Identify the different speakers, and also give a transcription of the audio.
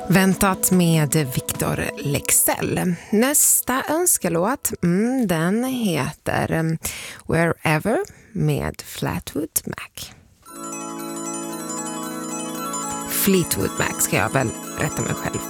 Speaker 1: Väntat med Victor Leksell. Nästa önskelåt, den heter Wherever med Fleetwood Mac. Fleetwood Mac ska jag väl rätta mig själv.